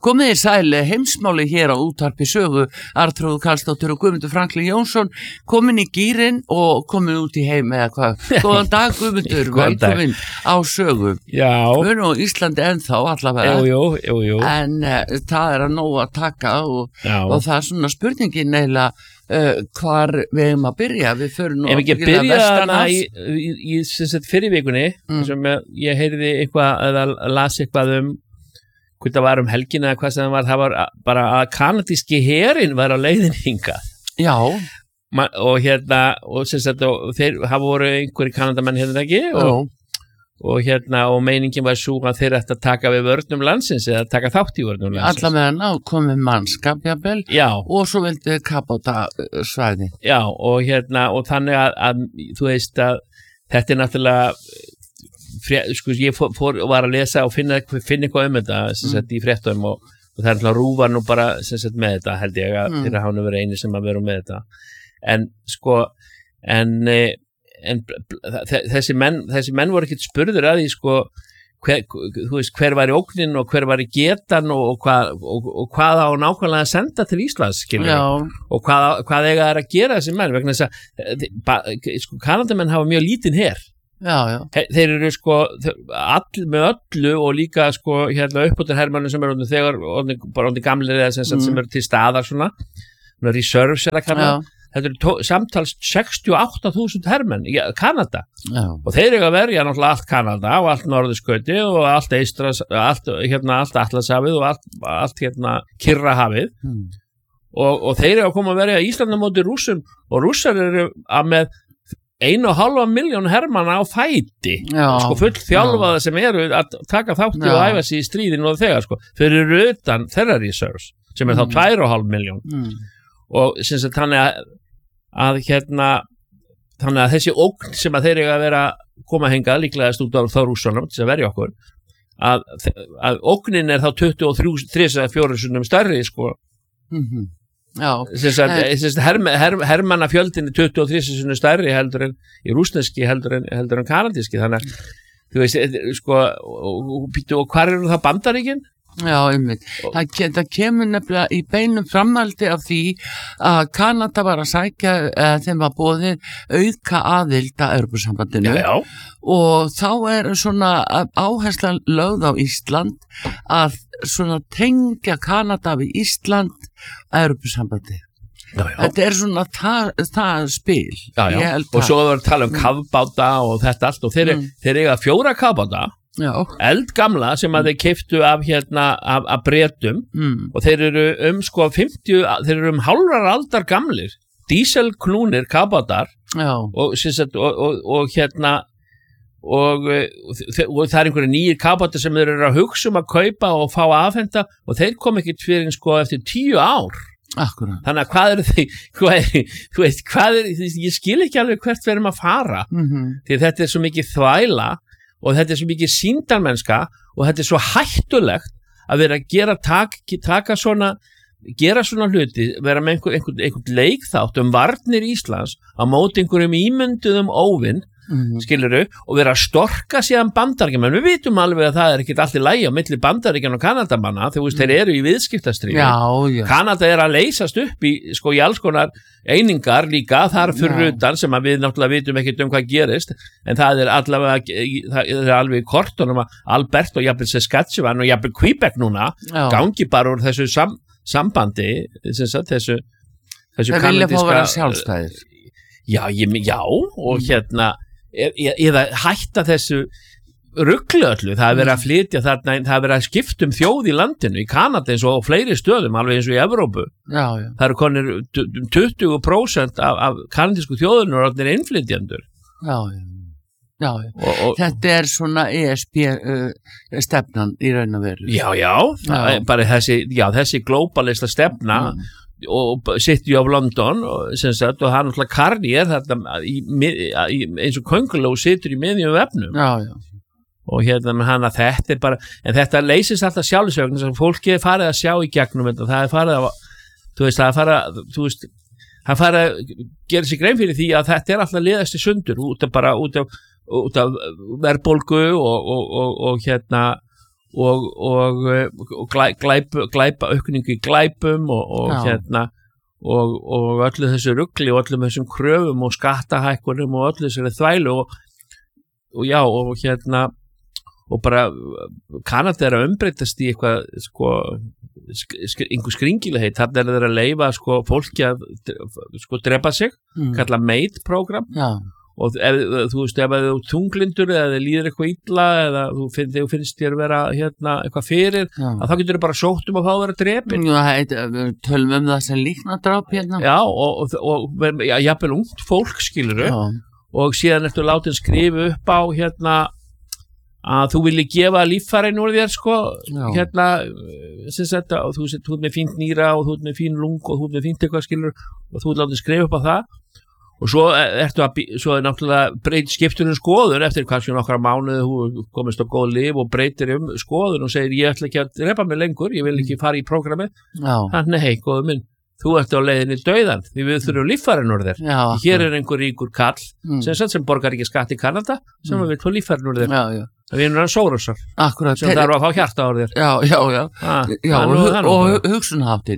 Komið í sæli heimsmáli hér á útvarpi sögu, Arnþrúður Karlsdóttir og Guðmundur Franklín Jónsson, komin í gírinn og komin út í heim eða hvað. Góðan dag Guðmundur, velkomin á sögu. Já. Við erum á Íslandi ennþá allavega. Jú. En það að nóg að taka og það svona spurningin eiginlega hvar við eigum að byrja. Við förum nú að byrja hana í fyrir vikunni, sem ég heyrði eitthvað eða las eitthvað hvort það var helgina eða hvað sem það var bara að kanadíski herinn var á leiðin hingað. Já. Og þeir hafa voru einhverjir kanadamenn ekki og meiningin var svo að þeir ætti að taka við vörnum landsins eða taka þátt í vörnum landsins. Allavega komið mannskap jafnvel og svo vildi kapáta svæði. Já og þannig að þú veist að þetta náttúrulega ég var að lesa og finna eitthvað þetta í fréttum og það er náttúrulega rúfa nú bara með þetta held ég að þeirra hánu verið eini sem að vera með þetta en þessi menn voru ekkert spurður að því hver var í ógnin og hver var í getan og hvað á nákvæmlega að senda til Íslands og hvað eiga þær að gera þessi menn vegna þess að Kanadamenn hafa mjög lítinn her. Já. Þeir eru með öllu og líka uppbúttir hermannum sem eru þegar bara gamlir eða sem eru til staðar svona reserves eða kannan þetta eru samtals 68.000 hermenn í Kanada og þeir eru að verja náttúrulega allt Kanada og allt norðurskauti og allt Eistras allt Atlantshafið og allt Kyrrahafið og þeir eru að koma að verja Íslandi á móti Rússum og Rússar eru að með 1,5 milljón hermanna á fæti full þjálfaða sem eru að taka þátti og æfa sig í stríðinu og þegar þeir eru utan þeirra reserves sem þá 2,5 milljón og þannig að þessi ógn sem að þeir eiga að vera koma hingað líklegast út af þá Rússunum til að verja okkur að ógnin er þá 23-24 sinnum stærri hermannafjöldin er 23 sinnum stærri heldur en í rússneski heldur en kanadíski þannig að þú veist og hvar eru það Bandaríkin? Já, einmitt. Það kemur nefnilega í beinum framhaldi af því að Kanada var að sækja þeim var boðið auðka aðild að Evrópusambandinu og þá er svona áherslan lögð á Ísland að svona tengja Kanada við Ísland að Evrópusambandi. Þetta er svona það spil. Og svo var að tala kafbáta og þetta allt og þeir eiga 4 kafbáta eldgamla sem að þeir keyptu af Bretum og þeir eru 50 þeir eru hálfrar aldar gamlir díselknúnir kafbátar og það er einhverju nýjir kafbátar sem þeir eru að hugsa að kaupa og fá afhenta og þeir kom ekki fyrir eftir 10 ár. Akkurat. Þannig að hvað eru þeir ég skil ekki alveg hvert við erum að fara því þetta er svo mikið þvæla og þetta er svo mikið sýndarmennska og þetta er svo hættulegt að vera að gera svona hluti, vera með einhvern leikþátt varnir Íslands á móti einhverjum ímynduðum óvinn skilurðu og vera að storka síðan Bandaríkjamenn við vitum alveg að það er ekki allt í lagi á milli Bandaríkjanna og Kanadamanna þeir eru í viðskiptastríði Kanada er að leysast upp í alls konar einingar líka þar fyrir utan sem að við náttúrulega vitum ekkert hvað gerist en það er alveg í kortunum að Albert og jafnvel Saskatchewan og jafnvel Quebec núna gangi bara úr þessu sambandi þessu þeir vilja fá að vera sjálfstæðir og eða hætta þessu ruglu öllu, það er verið að flytja þarna, það er verið að skipta þjóð í landinu í Kanada eins og fleiri stöðum alveg eins og í Evrópu það eru konir 20% af kanadísku þjóðinu og allir innflytjendur þetta er svona ESB stefnan í raun og veru bara þessi globalista stefna og City of London og hann náttúrulega Carnier eins og könguló situr í miðjum vefnum og hann að þetta er bara en þetta leysist alltaf sjálfsögn þess að fólki er farið að sjá í gegnum þetta það er farið að það farið að gera sig grein fyrir því að þetta er alltaf liðast í sundur út af verðbólgu og og glæpa aukningu í glæpum og hérna og öllu þessu rugli og öllum þessum kröfum og skattahækkunum og öllu þessari þvælu og hérna og bara Kanada að umbreytast í eitthvað einhver skringilegheit, þarna þeir að leyfa fólki að drepa sig, kalla MAID-program og þú veist, ef þú tunglindur eða líður eitthvað illa eða þú finnst þér vera hérna eitthvað fyrir, að þá getur þau bara sótt að fá að vera drepin. Tölum það sem líknardráp hérna. Já, og jafnvel ungt fólk skilurðu og síðan ertu látin skrifa upp á hérna að þú vilji gefa líffærin úr þér hérna sem sagt, og þú ert með fínt nýra og þú ert með fín lung og þú ert með fínt eitthvað skilur og þú ert látið skrifa upp á það og svo svo náttúrulega skiptur skoðun eftir kannski nokkra mánuði þú komist á góð lyf og breytir skoðun og segir ég ætla ekki að drepa mig lengur, ég vil ekki fara í prógramið. Þannig hei, góðu minn, þú ert á leiðinni dauðan því við þurfum líffærin úr þér. Hér einhver ríkur kall sem borgar ekki skatt í Kanada sem vil fá líffærin úr þér. Það vinur hann Sórosar sem þarf að fá hjarta á þér. Já, og hugsunháttin.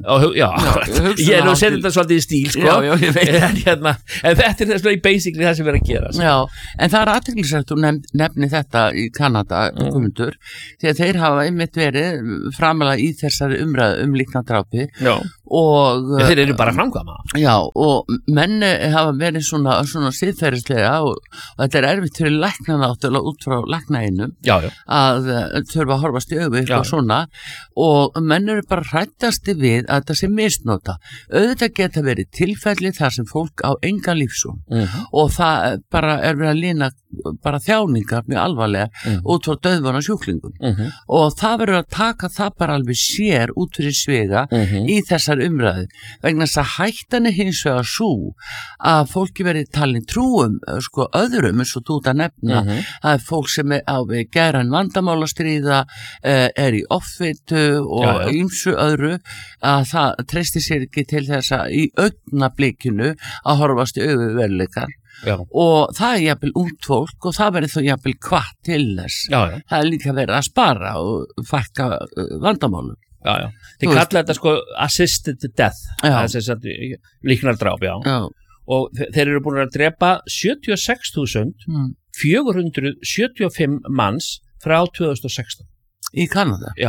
Ég setja þetta svolítið í stíl ég veit. En þetta er basically það sem er að gera. Já, en það er athyglisvert þú nefni þetta í Kanada Guðmundur, því að þeir hafa einmitt verið framalega í þessari umræðu líknardrápi og þeir eru bara framkvæma. Já, og menn hafa verið svona siðferðislega og þetta er erfitt fyrir læknana náttúrulega út frá læknaeinum að þurfa að horfast í augu eitthvað svona og menn eru bara hrættasti við að þetta sé misnota. Auðvitað geta verið tilfelli þar sem fólk á enga lífsson og það bara er verið að lína bara þjáningar mjög alvarlega út frá dauðvona sjúklingum og það verður að taka það bara alveg sér út fyrir svega í þessar umræðu vegna þess að hættan er hins vegar svo að fólki verið talin trúum öðrum eins og þú ert að nefna að fólk sem er á við geran vandamál að stríða er í offitu og ýmsu öðru að það treysti sér ekki til þess að í augnablikinu að horfast í veruleikann. Og það er jafnvel ungt fólk og það verður þó jafnvel hvatt til þess. Það er líka verið að spara og fækka vandamálum. Þið kalla þetta assisted death, líknardráp, og þeir eru búin að drepa 76.475 manns frá 2016. Í Kanada? Já,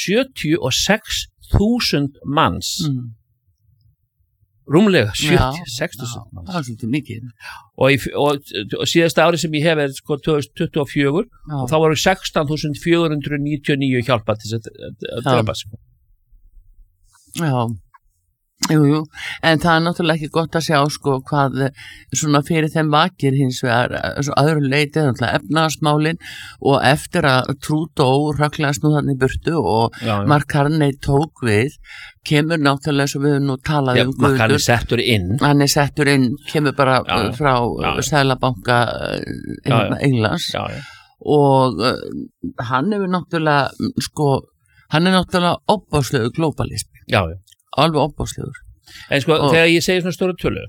76.000 manns. Rúmlega 76.000 manns. Það er svolítið mikið. Og síðasta ári sem ég hef er 2024 og þá voru 16.499 hjálpað til að drepa sig. Já. Jú, en það er náttúrulega ekki gott að sjá hvað svona fyrir þeim vakir hins vegar öðru leiti efnahagsmálin og eftir að Trudeau rögglaðist nú þannig burtu og Mark Carney tók við kemur náttúrulega svo við nú talaði Mark Carney hann er settur inn kemur bara frá Seðlabanka Englands og hann hefur náttúrulega hann er náttúrulega opbáslegur globalismi alveg opbáslegur. En þegar ég segi svona stóra tölu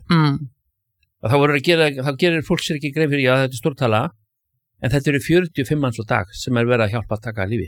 þá gerir fólk sér ekki grein fyrir þetta er stór tala en þetta eru 45 manns á dag sem er verið að hjálpa að taka lífi.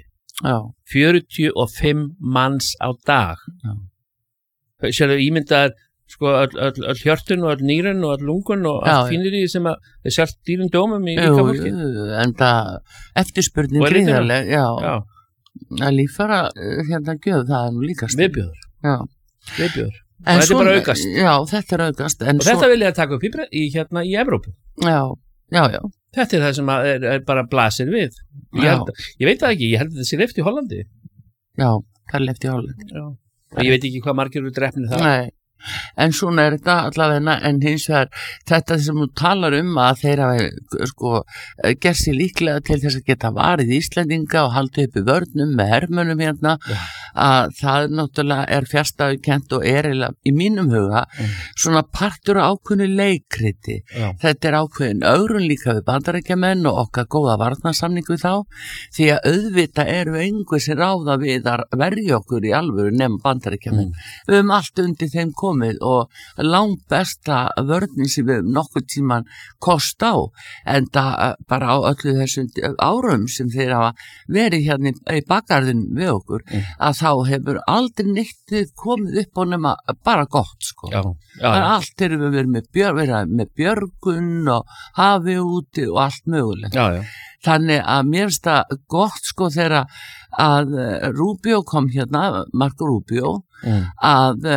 45 manns á dag. Sérlega ímyndaðar öll hjörtun og öll nýrun og öll lungun og allt fínir í sem að þeir sjálft dýrum dómum í líka fólki. En það eftirspurnin gríðarleg að líffæra gjöf það er nú líka viðbjóður. Viðbjóður. Og þetta er bara aukast. Já, þetta er aukast. Og þetta vil ég að taka upp í Evrópu. Já. Þetta er það sem er bara blasir við. Ég veit það ekki, ég held að þetta sé leyft í Hollandi. Já, það er leyft í Hollandi. Og ég veit ekki hvað margir eru drepnir það. Nei. En svona er þetta allavega en hins vegar þetta sem þú talar að þeir hafa gert sér líklega til þess að geta varið Íslendinga og haldið uppi vörnum með hermönum að það náttúrulega fjarstæðukent og í mínum huga svona partur ákveðnu leikriti. Þetta ákveðin ögrun líka við Bandaríkjamenn og okkar góða varnarsamning við þá, því að auðvitað við engu sem ráða við að verja okkur í alvöru nema Bandaríkjamenn. Við höfum allt undir þeim komið og langt besta vörnin sem við höfum nokkuð tíman kost á, en það bara á öllu þessum árum sem þeir hafa verið hérna í bakgarðin við okkur, að þá hefur aldrei neitt komið upp á nema bara gott, sko. Allt við verið með björgun og hafi úti og allt mögulegt. Þannig að mér finnst það gott, sko, þegar að Rubio kom hérna, Marco Rubio, að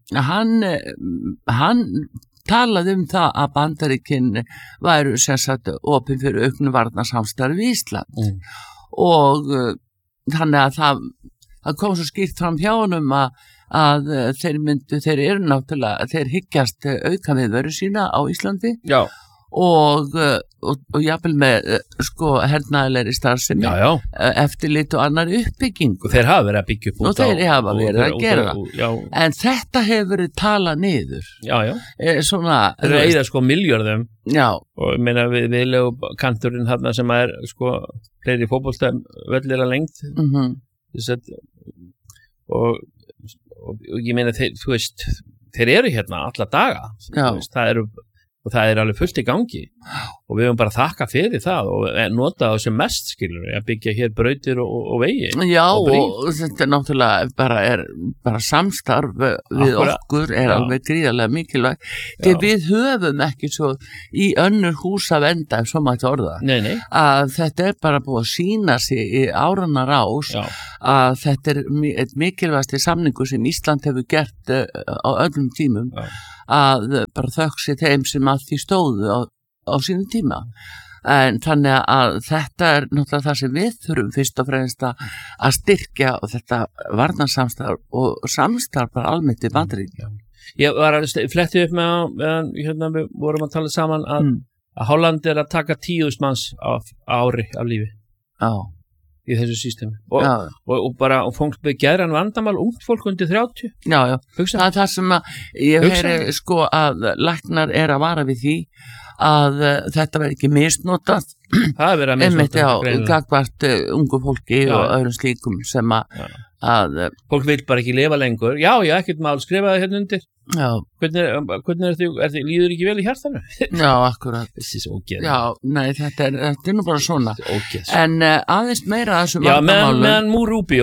hann talaði það að Bandaríkin væru sem sagt opin fyrir auknu varnarsamstarfi í Ísland og þannig að það kom svo skýrt fram hjá honum að þeir eru náttúrulega, þeir hyggjast auka viðveru sína á Íslandi og jafnvel með sko hernaðilegri starfsemi, eftirlit og annar uppbyggingu. Og þeir hafa verið að byggja upp og þeir hafa verið að gera það. En þetta hefur verið talað niður. Svona, þeir eru eða sko miljörðum og ég meina við kanturinn þarna sem sko fleiri fótboltavöllir að lengd og ég meina þeir, þú veist, þeir eru hérna alla daga, þú veist, það alveg fullt í gangi og við höfum bara þakka fyrir það og nota það sem mest, skilur, að byggja hér brautir og vegi. Og þetta náttúrulega bara samstarf við okkur alveg gríðarlega mikilvægt. Þegar við höfum ekki svo í önnur hús að venda, ef svo mætti orða, að þetta bara búið að sýna sig í áranna rás að þetta eitt mikilvægasti samningur sem Ísland hefur gert á öllum tímum, að bara þökk þeim sem að því stóðu á sínum tíma. En þannig að þetta náttúrulega það sem við þurfum fyrst og fremst að styrkja og þetta varnarsamstarf og samstarf bara almennt í Bandaríkjunum. Ég var að fletti upp með hérna við vorum að tala saman að Holland að taka 10.000 manns á ári af lífi. Í þessu systemi og bara fólk með geðran vandamál, ungt fólk undir 30. Það það sem að ég heyri sko að læknar að vara við því að þetta verði ekki misnotað. Það verið að misnotað gagvart ungu fólki og öðrum slíkum sem að fólk vil bara ekki lifa lengur. Ekkert mál, skrifaði hérna undir. Hvernig líður ekki vel í hjartanu? Akkurat. Þessi svo ógeð. Nei, þetta nú bara svona. En aðeins meira þessum vandamálum. Meðan Rubio,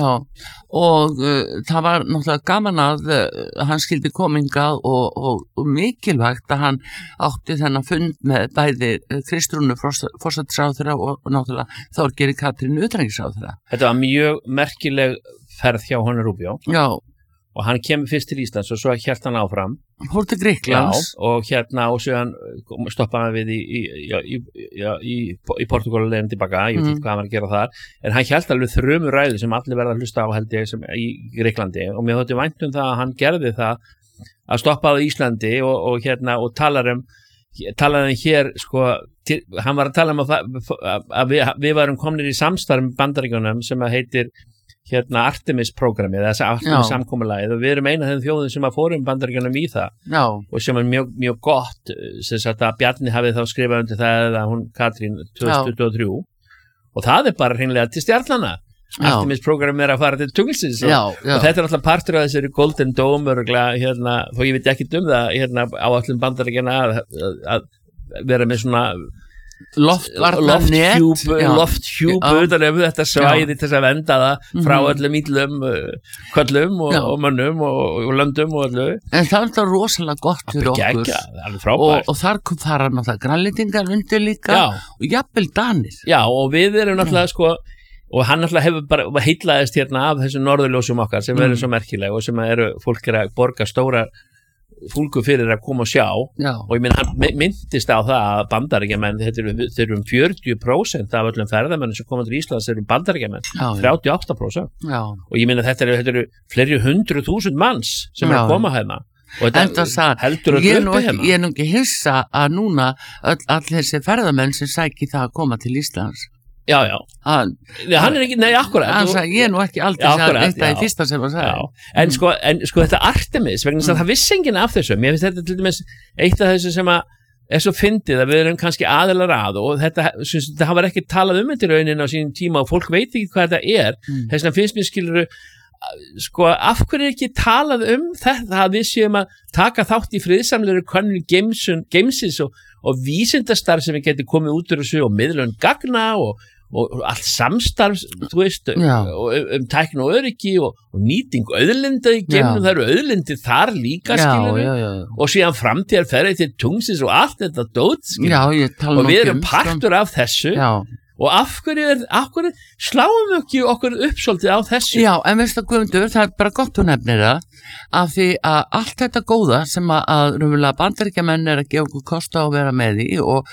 og það var náttúrulega gaman að hann skildi komingað og mikilvægt að hann átti þennan fund með bæði Kristrúnu forsætisráðherra og náttúrulega Þorgeiri Katrínu utanríkisráðherra. Þetta var mjög merkileg ferð hjá honum Rubio. Og hann kemur fyrst til Íslands og svo hélt hann áfram. Fór til Grikklands. Og og svo hann stoppaði við í Portúgal og leiðin tilbaka, ég veit ekki hvað hann var að gera þar, en hann hélt alveg þrumur ræðu sem allir verða að hlusta á held ég sem í Grikklandi og mér þótti vænt það að hann gerði það að stoppa á Íslandi og talaði hér sko, hann var að tala að við varum komnir í samstarf með Bandaríkjunum sem að heitir Artemis-prógramið, þess að Artemis samkomulagið og við erum eina af þeim þjóðum sem að fórum Bandaríkjunum í það og sem er mjög gott sem sagt að Bjarni hafið þá skrifað undir það eða hún Katrín 2023 og það er bara hreinlega til stjarnanna. Artemis-prógramið að fara til tunglsins og þetta er alltaf partur af þessari Golden Dome þó ég veit ekki það á öllum Bandaríkjana að vera með svona lofthjúp utan þetta svæði til að venda það frá öllum íllum köllum og mönnum og löndum og öllu. En það er rosalega gott fyrir okkur og þar fara náttúrulega grænlendingar undir líka og jafnvel Danir. Og við erum náttúrulega sko og hann náttúrulega hefur bara heillaðist af þessum norðurljósum okkar sem eru svo merkileg og sem eru fólk að borga stóra fólku fyrir að koma og sjá og ég meina hann myndist á það að Bandaríkjamenn, þeir eru 40% af öllum ferðamennum sem koma til Íslands eru Bandaríkjamenn, 38% og ég meina þetta eru fleiri 100.000 manns sem að koma hérna og þetta heldur að uppi hérna. Ég er nú ekki hissa að núna all þessi ferðamenn sem sæki það að koma til Íslands Já, hann ekki, nei, akkurat hann sagði, ég nú ekki aldrei eitt af í fyrsta sem hann sagði en sko þetta Artemis vegna þess að það vissi enginn af þessu mér finnst þetta til dæmis eitt af þessu sem að er svo fyndið að við erum kannski aðilar að og þetta hafa ekki talað þetta í rauninni á sínum tíma og fólk veit ekki hvað þetta þess vegna finnst mér skilur sko, af hverju ekki talað þetta að við séum að taka þátt í friðsamlegri könnun geimsins og vísindastarf sem við getum komið út úr þessu og miðlun gagna og allt samstarf, þú veist og tækni og öryggi og nýting auðlinda í geimnum, það eru auðlindir þar líka, skilur og síðan framtíðarferði til tungsins og allt þetta dót, skilur og við erum partur af þessu og af hverju sláum við ekki okkur uppsvoltið á þessu? Já, en veistu Guðmundur, það er bara gott þú nefnir það af því að allt þetta góða sem að raunverulega Bandaríkjamenn að gefa okkur kost á að vera með í og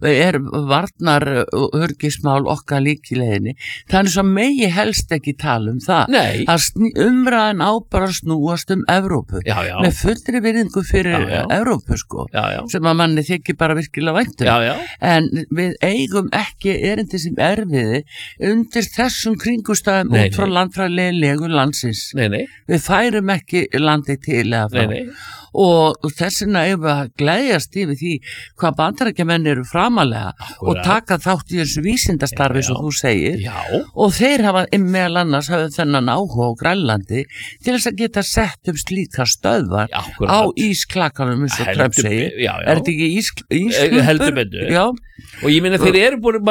varnar örgismál okkar lík í leiðinni, það er svo megi helst ekki tala það. Nei. Umræðan á bara snúast Evrópu, með fullri virðingu fyrir Evrópu, sko, sem að manni þykir bara virkilega væntum. En við eigum ekki erindi sem erfiði undir þessum kringustæðum út frá landfræðilegu landsins. Við færum ekki landi til eða frá og þess vegna ef að gleðjast yfir því hvað Bandaríkjamenn eru framalega og taka þátt í þessu vísindastarfi sem þú segir og þeir hafa meðal annars þennan áhuga á Grænlandi til þess að geta sett slíka stöðvar á ísklakanum eins og Trump segir er þetta ekki heldur betur og ég meina þeir eru búin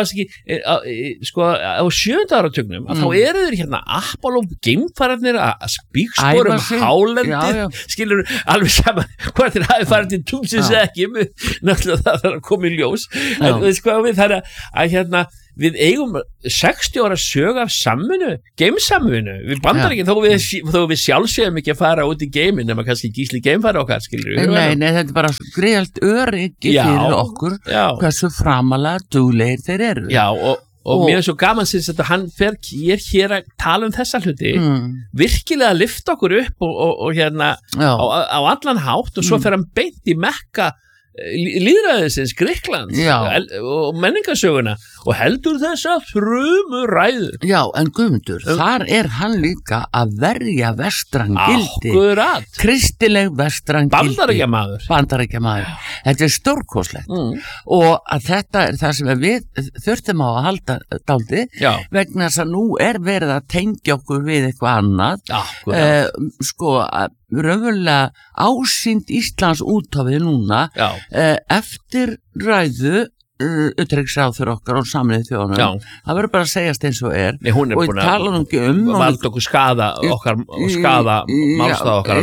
sko á 7. áratugnum að þá eru þeir hérna Apollo geimfararnir að spígspor hálendið skilur alveg saman hvað þeir hafi farið til tungsins ekki náttúrulega það þarf að koma í ljós en við sko við þar að hérna við eigum 60 ára sög af geimsamvinnu við Bandaríkin þó við sjálfsögum ekki að fara út í geimin nema kannski Gísli geimfari okkar skilur Nei, þetta er bara greiðalt öryggi fyrir okkur hversu framalega duglegir þeir eru og mér er svo gaman sinns að hann ég hér að tala þessa hluti virkilega að lyfta okkur upp og hérna á allan hátt og svo fer hann beint í Mekka lýðræðisins Grikklands og menningarsöguna og heldur þess að ræðu. Já, en Guðmundur, þar er hann líka að verja vestræn gildi. Akkurat. Kristileg vestræn gildi. Bandaríkjamaður. Þetta er stórkostlegt. Og að þetta er það sem við þurftum á að halda dálítið vegna þess að nú er verið að tengja okkur við eitthvað annað. Sko, raunverulega ásýnd Íslands útafið núna eftir ræðu utanríkisráðherra okkar og Sameinuðu þjóðanna það verður bara að segjast eins og Nei, hún er og búin að valda okkur skada okkar og skada málstað okkar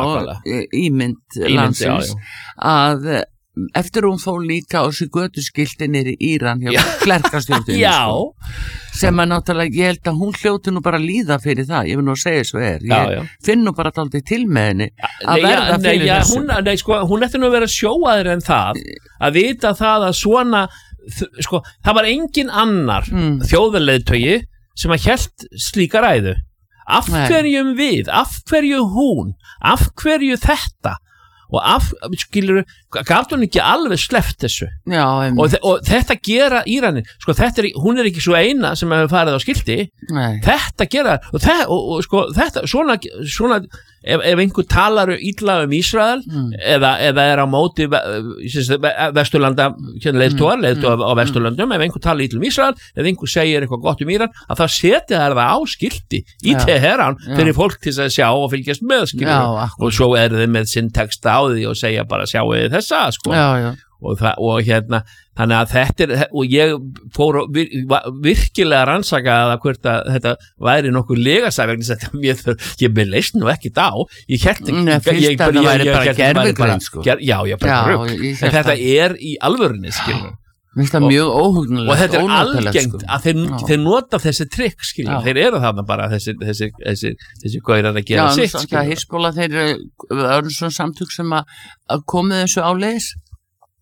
ímynd landsins að eftir hún fór líka á sig götuskilti niður í Íran hjá klerkastjórnum sem að náttúrulega ég held að hún hljóti nú bara líða fyrir það, ég vil nú að segja svo ég finn nú bara dálítið til með henni að verða fyrir þessu hún ætti nú að vera sjóaður en það að vita það að svona sko, það var engin annar þjóðarleiðtogi sem að hélt slíka ræðu af hverjum við, af hverju hún af hverju þetta og skilur, gaf hún ekki alveg sleppt þessu og þetta gera Íranin sko, hún er ekki svo eina sem hefur farið á skilti þetta gera og sko, þetta, svona ef einhver talar illa Ísrael eða er á móti Vesturlanda leiðtogar á Vesturlöndum ef einhver talar illa Ísrael ef einhver segir eitthvað gott Íran að það setja það á skilti í Teheran fyrir fólk til að sjá og fylgjast með og svo er þeir með sinn texta á því og segja bara sjáu þessa sko og hérna þannig að þetta er og ég fór virkilega að rannsaka að hvort að þetta væri nokkuð legasæð ég með leist nú ekki á ég hélt fyrst að það væri bara gervigreind sko en þetta er í alvörunni skilur Mér finnst það mjög óhugnulegt og þetta er algengt að þeir nota þessi trikk skilur, þeir eru þarna bara þessi gaurar að gera sitt skilur. Hizbollah þeir eru svona samtök sem að komið þessu áleiðis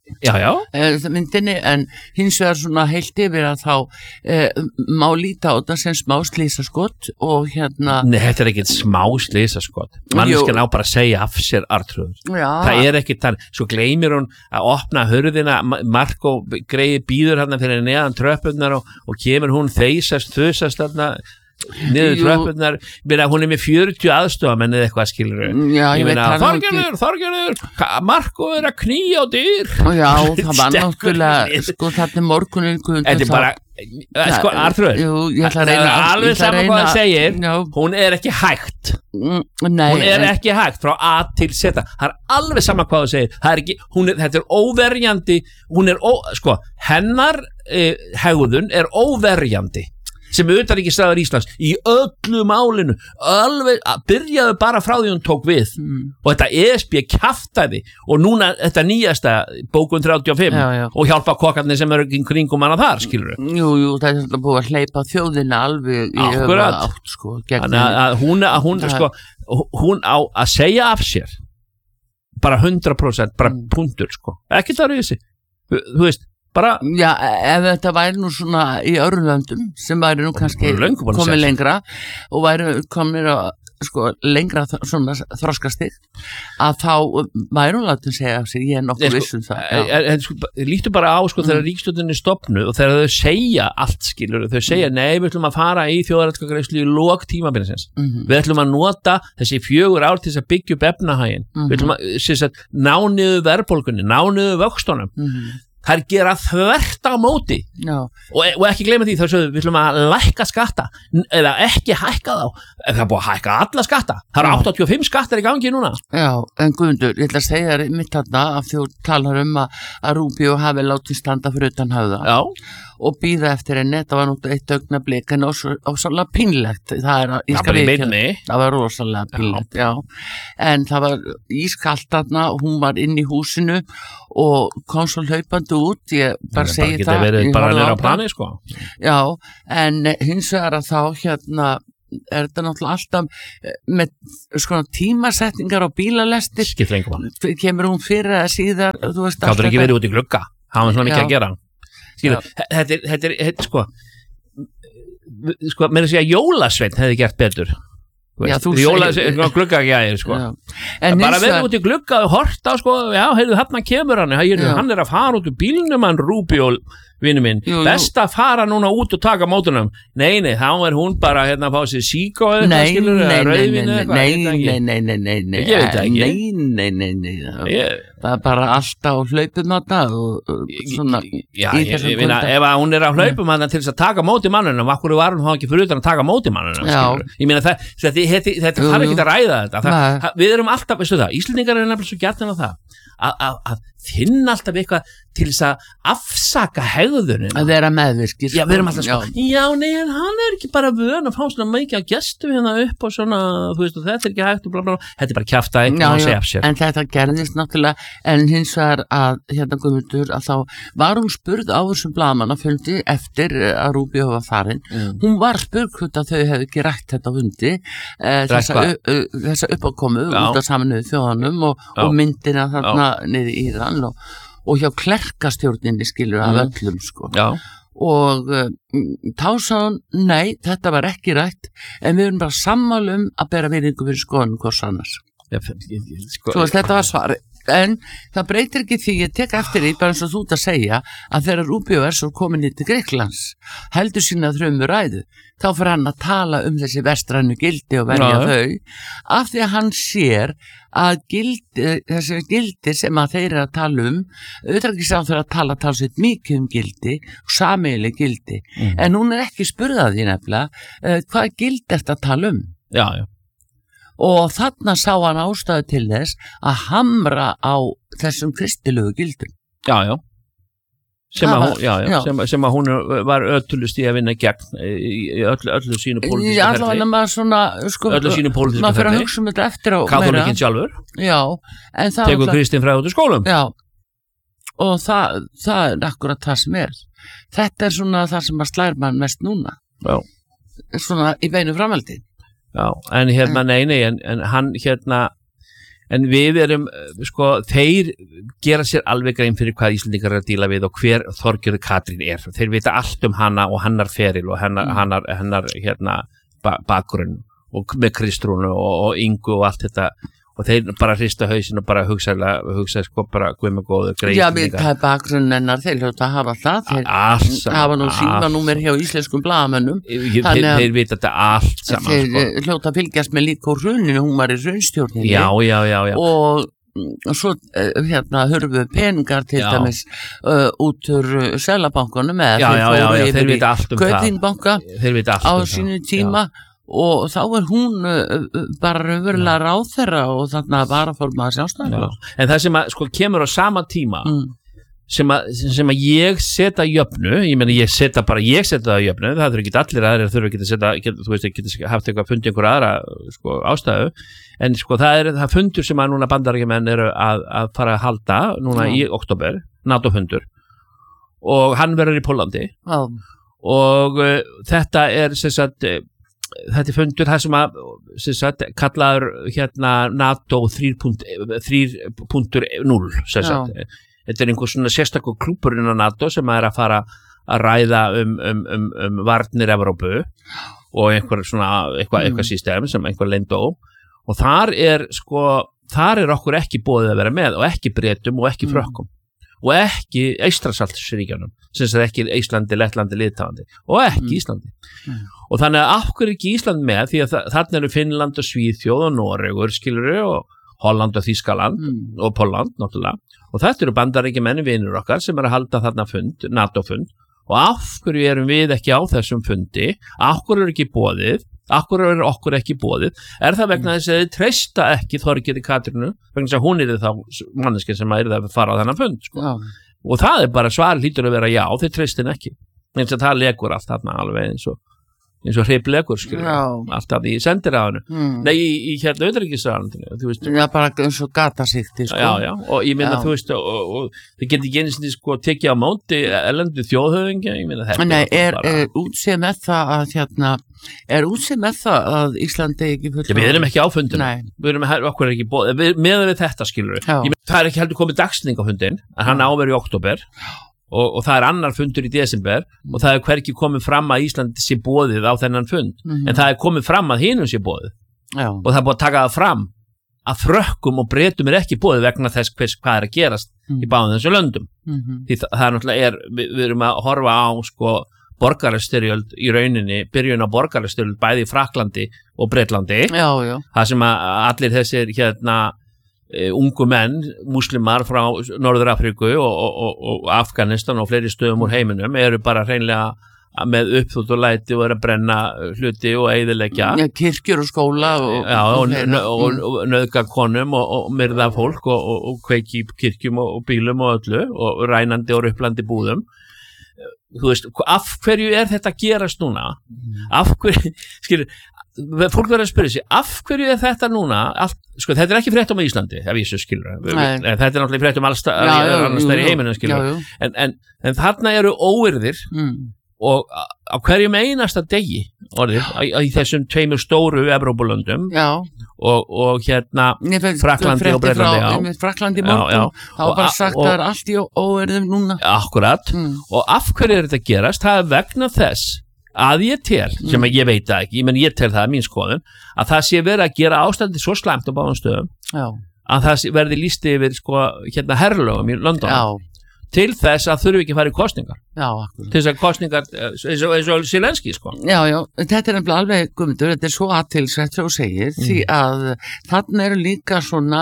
myndinni, en hins vegar svona heilt yfir að þá má líta á þetta sem smá slísaskot og Nei, þetta ekkert smá slísaskot manneskjan á bara að segja af sér Arnþrúður það ekkert þannig, svo gleymir hún að opna hurðina, Marko greiði býður hérna fyrir neðan tröppurnar og kemur hún þusast þarna niður tröppurnar, hún með 40 aðstofamenn eða eitthvað skilur ég meina, Þorgerður Marko að knýja á dyr já, það var náttúrulega sko þetta morgunin þetta bara, sko Arnþrúður ég ætla að alveg saman hvað það segir hún ekki hægt hún ekki hægt frá A til Z það alveg saman hvað það segir þetta óverjandi sko, hennar hegðun óverjandi sem utanríkisráðherra Íslands í öllu málinu alveg byrjaðu bara frá því hún tók við og þetta ESB kjaftaði og núna þetta nýjasta bókun 35 og hjálpa kokkarnir sem kringum hana þar skilur Jú, það þetta búið að hleypa þjóðina alveg í höfða átt sko, hún á að segja af sér bara 100% bara punktur sko, ekki það í þessi þú veist bara já, ef þetta væri nú svona í öðrum löndum sem væri nú kannski komið lengra og væri komið sko lengra svona þroskastig að þá væri hún látið að segja af sig ég nokkuð vissum það líktu bara á sko þegar ríkisstjórnin stofnuð og þegar þau segja allt skilur þau segja nei við ætlum að fara í þjóðaratkvæðagreiðslu í lok tímabilsins við ætlum að nota þessi 4 ár til þess að byggja upp efnahaginn við ætlum að ná niður verðbólgunni ná niður vöxtunum þær gera þvert á móti og ekki gleyma því þess að við ætlum að lækka skatta eða ekki hækka þá það búið að hækka alla skatta það eru 85 skattar í gangi núna Já, en Guðmundur, ég ætla að segja þér mitt þarna af því þú talar að Rubio hafi látið standa fyrir utan höfða og býða eftir henni, það var náttúrulega eitt augnablik en ósannlega pínlegt það var rosalega pínlegt en það var ískalt þarna og hún var inn í húsinu og kom svo hlaupandi út ég bara segi það verið bara nýra á plani sko já, en hins vegar að þá þetta náttúrulega alltaf með sko tímasetningar á bílalestir kemur hún fyrir að síðar gátur ekki verið út í glugga hafa svona mikið að gera þetta er sko mér að segja Jólasveinn hefði gert betur gluggagjæðir sko bara verið út í glugga og horta sko, já, heyrðu, þarna kemur hann er að fara út úr bílnum hann Rubio vinnu minn, best að fara núna út og taka mótunum, nei, þá er hún bara hérna að fá sér síkó eða eitthvað skilur eða rauðvin eða nei það er bara alltaf hlaupum þarna og svona ef hún er að hlaupum þarna til þess að taka móti mannunum, akkur var hún ekki fyrir utan að taka móti mannunum ég meina þetta þarf ekki að ræða þetta við erum alltaf, veistu það, Íslendingar er nefnilega svo gjarnan á það að finna alltaf eitthvað til þess að afsaka hegðunin að vera meðvirkir já, við erum alltaf sko, já, nei, en hann er ekki bara vön að fá svona mikið að gestum hérna upp og svona, þú veist, og þetta er ekki hægt og bla bla bla, þetta er bara kjaftaði og hann segja af sér en þetta gerðist náttúrulega, en hins vegar að hérna Guðmundur, að þá var hún spurð á þessum blaðamannafundi eftir að Rubio var farin hún var spurð hvort að þau hefði ekki rætt þetta fundi þessa uppákomu út af Sameinuðu þjóðunum og myndina þarna niður í Íran og hjá klerkastjórninni skilur af öllum sko og þá sá hún, nei, þetta var ekki rætt en við erum bara sammála að bera virðingu fyrir skoðunum hvers annars svo þetta var svari en það breytir ekki því ég tek eftir því bara eins og þú ert að segja að þegar Rubio er svo komin í til Grikklands heldur sína þrömu ræðu þá fyrir hann að tala þessi vestrænu gildi og verja þau af því að hann sér að þessi gildi sem að þeir eru að tala utanríkisráðherra að tala talsveit mikið gildi og sameiginleg gildi en hún er ekki spurðað því nefnilega hvað gildi ertu að tala já og þarna sá hann ástæðu til þess að hamra á þessum kristilegu gildum sem að hún var öllust í að vinna gegn í öllu sínu pólitíska ferli öllu sínu pólitíska ferli katholikinn sjálfur tekur Kristinn frá út í skólum og það er akkurat það sem er þetta er svona það sem að slær mann mest núna svona í beinu framhaldi Já, en hérna, nei, en hann hérna, en við erum, sko, þeir gera sér alveg grein fyrir hvað Íslendingar eru að díla við og hver Þorgerður Katrín þeir vita allt hana og hennar feril og hennar bakgrunn og með Kristrúnu og Ingu og allt þetta og þeir bara hrista hausinn og bara hugsa sko bara guð með góðu greið. Já, við það bakgrunn hennar, þeir hljóta að hafa það, þeir hafa nú símanúmer hjá íslenskum blaðamönnum. Þeir vita þetta allt saman. Þeir hljóta að fylgjast með líka úr hruninu, hún var í hrunstjórninni. Já. Og svo hurfu peningar til dæmis út úr Seðlabankanum eða þeir vita allt um Kaupþingbanka á sínu tíma. Og þá hún bara raunverulega ráðherra og þarna varaformaður Sjálfstæðisflokks. En það sem sko kemur á sama tíma sem að ég setja jöfnu, ég meina ég setja það jöfnu, það þurfi ekki allir aðrir þurfi ekki að setja, þú veist, ekki haft eitthvað fundið einhver aðra sko ástæðu, en sko það fundur sem að núna Bandaríkjamenn eru að fara að halda núna í október, NATO-fundur og hann verður í Póllandi og þetta sem sagt þetta fundur það sem að kallaður NATO 3.0 þetta einhver svona sérstakur klúbbur innan NATO sem að fara að ræða um varnir Evrópu og eitthvað system sem einhver leyndó og þar okkur ekki boðið að vera með og ekki Bretum og ekki Frökkum og ekki Eystrasaltsríkjunum sem er ekki Íslandi, Lettlandi, Litáandi og ekki Íslandi og þannig að af hverju ekki Ísland með því að þarna eru Finnland og Svíþjóð og Noregur skilurðu og Holland og Þýskaland og Pólland náttúrulega og þetta eru Bandaríkjamenn vinur okkar sem eru að halda þarna fund, NATO-fund og af hverju erum við ekki á þessum fundi, af hverju ekki boðið Akkur okkur ekki boðið, það vegna þess að þið treysta ekki Þorgerði Katrínu vegna þess að hún þá manneskja sem að fara á þennan fund sko. Og það bara svar hlýtur að vera já, þið treystin ekki eins og það legur allt þarna alveg eins og hreiplegur alltaf í sendiráðinu nei, í utanríkisráðuneytinu þú veist já, bara eins og gatasíkti sko. já, og ég meina þú veist og þið geti ekki einu sinni sko tekið á móti erlendu þjóðhöfðingja ég meina þetta nei, er útsið með það að er útsið með það að Íslandi ekki fulltrúi við erum ekki á fundinu við erum okkur ekki bóðið með við þetta skilur það ekki heldur komið dagsning á fundin en hann áverið í október og það annar fundur í desember og það hvergi komið fram að Íslandi sé boðið á þennan fund en það komið fram að hinum sé boðið og það búið að taka það fram að Frökkum og Bretum ekki boðið vegna þess hvað að gerast í báðum þessu löndum því það náttúrulega við erum að horfa á sko borgarastyrjöld í rauninni byrjun á borgarastyrjöld bæði í Frakklandi og Bretlandi það sem að allir þessir ungu menn, múslimar frá Norður-Afríku og Afganistan og fleiri stöðum úr heiminum eru bara hreinlega með uppþútt og læti og eru að brenna hluti og eyðileggja kirkjur og skóla og nauðga konum og myrða fólk og kveiki í kirkjum og bílum og öllu og rænandi og rupplandi búðum þú veist, af hverju þetta gerast núna af hverju, skilur fólk verður að spyrja sig, af hverju þetta núna sko þetta ekki fréttum á Íslandi að vísu skilur, þetta náttúrulega fréttum annars þær í heiminum skilur en þarna eru óyrðir og á hverjum einasta degi í þessum tveimur stóru Evrópulöndum og Frakklandi og Bretlandi Frakklandi morgun þá bara sagt að það er allt í óyrðum núna akkurat og af hverju þetta gerast, það vegna þess að ég tel, sem ég veit ekki ég tel það mín skoðun, að það sé verið að gera ástandi svo slæmt á báðum stöðum að það verði lýst yfir sko, herlögum í London til þess að þurfi ekki að fara í kosningar til þess að kosningar eins og Zelenski sko. Já, þetta er nefnilega alveg Guðmundur, þetta er svo athyglisvert sem þú segir því að þarna eru líka svona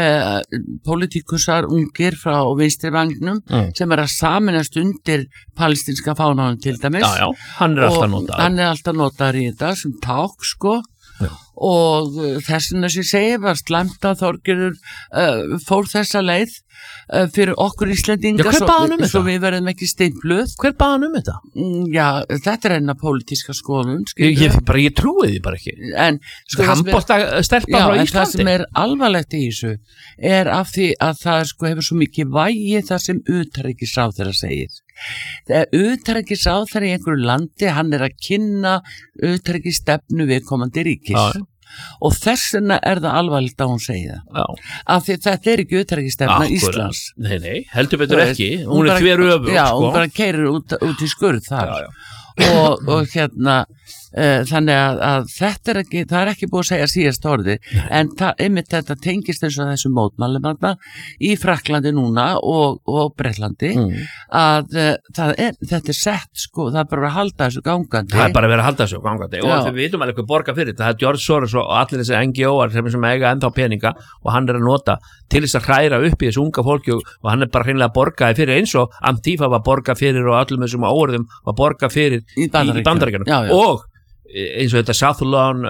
pólitíkusar ungir frá vinstri vagnum sem að saminast undir palestinska fánanum til dæmis hann er alltaf notaður í þetta sem ták sko og þess vegna sem ég segi var slæmt að Þorgerður fór þessa leið fyrir okkur Íslendinga svo við verðum ekki steinbluð hver bað hann þetta? Já, þetta er enna pólitíska skoðun ég trúi því bara ekki en handbolta stelpa frá Íslandi en það sem er alvarlegt í þessu er af því að það sko hefur svo mikið vægi það sem utanríkisráðherra segir þegar utanríkisráðherra í einhverju landi hann er að kynna utanríkisstefnu viðkomandi ríkis og þess vegna það alvarlegt að hún segi það af því þetta ekki utanríkisstefna Íslands. Nei, heldur betur ekki, hún þveröfugt. Já, hún bara keyrir út í skurð þar. Og hérna þannig að þetta ekki, það ekki búið að segja síðast orði, en einmitt þetta tengist eins og þessu mótmælum í Frakklandi núna og Bretlandi að þetta sett sko, það bara að halda þessu gangandi. Það bara verið að halda þessu gangandi og við vitum alveg hvað borga fyrir þetta, það George Soros og allir þessi NGO-ar sem eiga ennþá peninga og hann að nota til þess að hræra upp í þessu unga fólki og hann bara hreinlega borgaði fyrir eins og Antifa var borgað fyrir og öllum þessum óorðum var borgað fyrir í Bandaríkjunum og eins og þetta South Lawn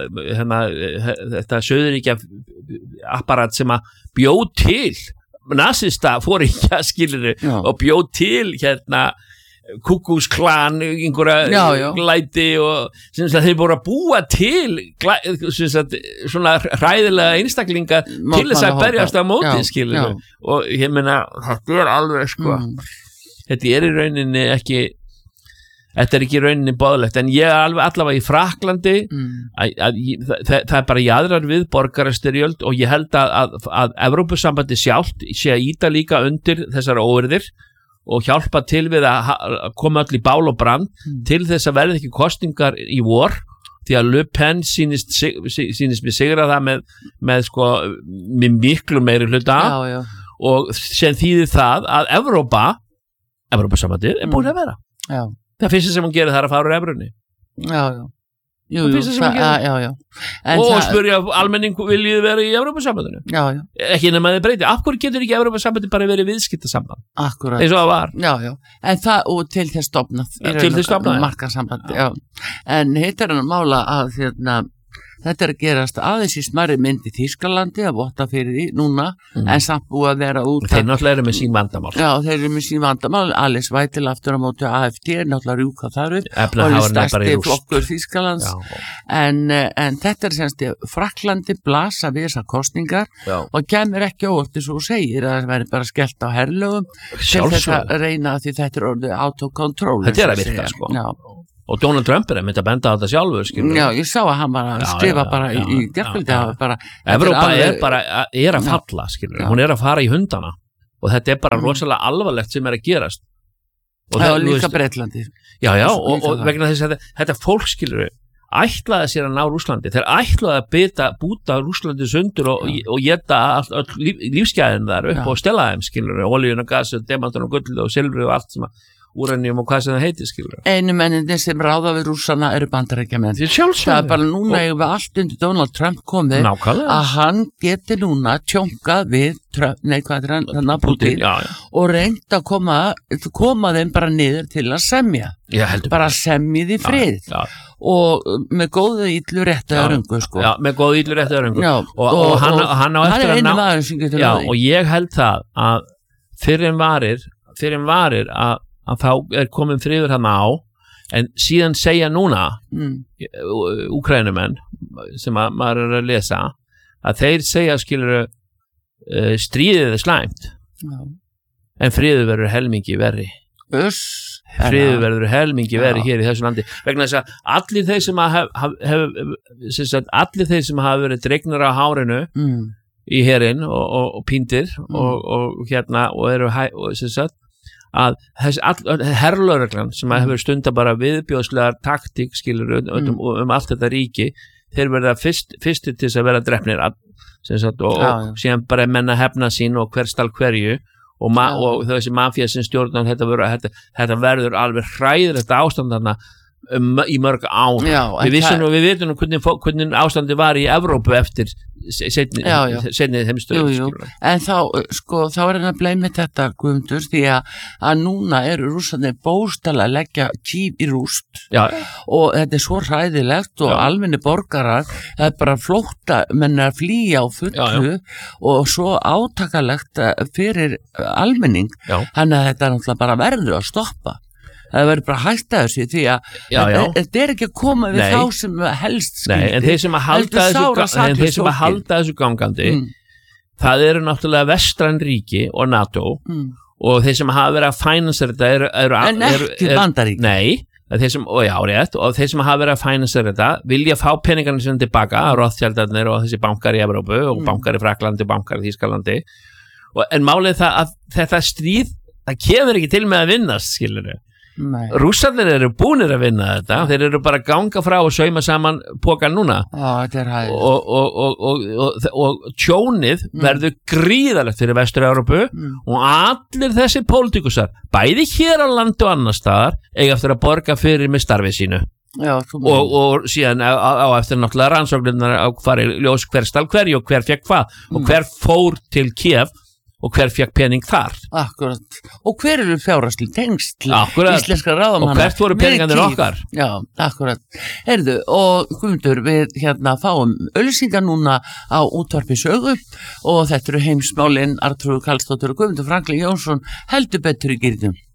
þetta söðuríkja apparat sem að bjóð til nasista fóringja skiluru og bjóð til Kúkúsklan einhverja glæti og sem þeir voru að búa til svona hræðilega einstaklinga til þess að berjast á móti skiluru og ég meina þetta alveg sko þetta í rauninni ekki þetta ekki í rauninni boðlegt en ég allavega í Frakklandi það bara jaðrar við borgarastyrjöld og ég held að Evrópusambandi sjálft sé að ýta líka undir þessar óeirðir og hjálpa til við að koma öll í bál og brand til þess að verði ekki kosningar í vor því að Le Pen sýnist mér sigra það með miklu meiri hluta og sem þýðir það að Evrópusambandið búin að vera það fyrsta sem hún gerir það að fara úr evrunni og spyrja almenning viljið vera í Evrópusambandinu ekki nema þið breyti af hverju getur ekki Evrópusambandið bara verið viðskiptasamband eins og það var en það og til þess stofnað markaðsambandi en hitt hann að mála að þetta að gerast aðeins í smærri mynd í Þýskalandi að votta fyrir því núna en samt búið að vera út þeir náttúrulega eru með sín vandamál þeir eru með sín vandamál Alice Weidel aftur á móti AfD náttúrulega rjúka þar upp og stærsti flokkur Þýskalands en þetta semst Frakklandi blasa við þessar kosningar og kemur ekki óvart eins og þú segir að það væri bara skellt á herlögum til þess að reyna því þetta orðið autokontról þetta að virka sko og Donald Trump myndi að benda á þetta sjálfur skilur. Já, ég sá að hann bara skrifa bara í gerkvöldi Evrópa er að falla skilur. Hún er að fara í hundana og þetta bara rosalega alvarlegt sem að gerast og það er líka Bretlandi og vegna þess að þetta fólk skilur ætlaði sér að ná Rússlandi þeir ætlaði að búta Rússlandi sundur og geta lífsgæðin þar upp og stela þeim skilur olíun og gas og demantur og gull og silfri og allt sem að úranium og hvað sem það heitir skilur einu menninni sem ráða við Rússana eru Bandaríkjamenn það er bara núna við allt undir Donald Trump komið að hann geti núna tjónkað við Putin og reynd að koma þeim bara niður til að semja bara semjið í frið og með góðu illu réttu örungu sko með góðu illu réttu örungu og hann á eftir að ná og ég held það að fyrir en varir að þá komin friður hann á en síðan segja núna Úkraínumenn sem maður að lesa að þeir segja skilur stríðið slæmt en friður verður helmingi verri friður verður helmingi verri hér í þessu landi vegna þess að allir þeir sem hafa verið dregnar á hárinu í herinn og píndir og eru að herrlögreglan sem hefur stundar bara viðbjóðslegar taktík skilur allt þetta ríki þeir verða fyrstir til þess að vera drepnir og síðan bara menna hefna sín og hverstal hverju og þessi mafía sem stjórnar þetta verður alveg hræðilegt ástand þarna í mörg ár við vitum hvernig ástandi var í Evrópu eftir seinni heimsstyrjöld en þá er hann að bleyma þetta Guðmundur því að núna eru Rússarnir bókstaflega að leggja kýf í rúst og þetta er svo hræðilegt og almenni borgarar það er bara flótta menn að flýja á fullu og svo átakalegt fyrir almenning þannig að þetta náttúrulega bara verður að stoppa það verður bara hægt að þessu því að þetta er ekki að koma við þá sem helst skildi en þeir sem að halda þessu gangandi það eru náttúrulega vestræn ríki og NATO og þeir sem hafa verið að fænsa þetta en ekki Bandaríkin þeir sem, og já, rétt, og þeir sem hafa verið að fænast þetta vilja fá peningarnir sinni tilbaka, Rothschildarnir og þessi bankar í Evrópu og bankar í Fraklandi, bankar í Þýskalandi en málið það að þetta stríð það kemur ekki til með að vinnast, skilur Rússarnir eru búnir að vinna þetta þeir eru bara að ganga frá og sauma saman pokan núna og tjónið verður gríðalegt fyrir Vestur-Evrópu og allir þessi pólitíkusar bæði hér á landi og annar staðar eiga eftir að borga fyrir með starfið sínu og síðan á eftir náttúrulega rannsóknirnar á hvar ljós hver stal hverju og hver fekk hvað og hver fór til Kiev og hver fekk pening þar Akkurat, og hver eru fjárhagsleg tengsl íslenska ráðamanna og hvert voru peningarnir okkar Já, akkurat, heyrðu og Guðmundur, við fáum auglýsingar núna á útvarpi sögu og þetta eru heimsmálin Arnþrúður Karlsdóttir og Guðmundur Franklín Jónsson heldur betur í gýrnum